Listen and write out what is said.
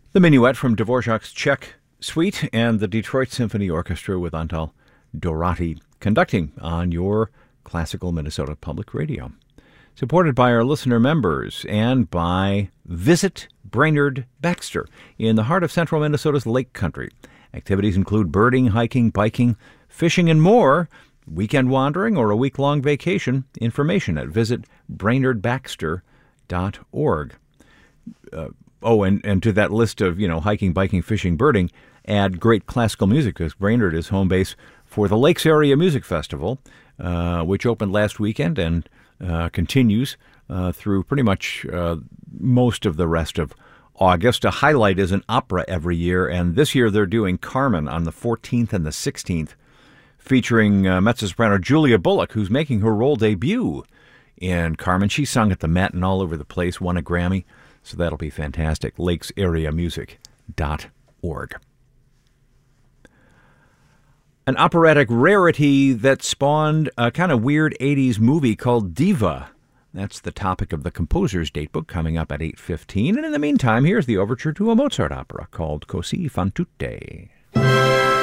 The Minuet from Dvorak's Czech Suite and the Detroit Symphony Orchestra with Antal Dorati conducting on your classical Minnesota Public Radio. Supported by our listener members and by Visit Brainerd Baxter in the heart of central Minnesota's Lake Country. Activities include birding, hiking, biking, fishing, and more. Weekend wandering or a week-long vacation. Information at visitbrainerdbaxter.org. And to that list of, hiking, biking, fishing, birding, add great classical music, because Brainerd is home base for the Lakes Area Music Festival, which opened last weekend and continues through pretty much most of the rest of August. A highlight is an opera every year, and this year they're doing Carmen on the 14th and the 16th, featuring mezzo-soprano Julia Bullock, who's making her role debut in Carmen. She sung at the Met and all over the place, won a Grammy. So that'll be fantastic. lakesareamusic.org. An operatic rarity that spawned a kind of weird 80s movie called Diva. That's the topic of the composer's datebook coming up at 8:15. And in the meantime, here's the overture to a Mozart opera called Così fan tutte.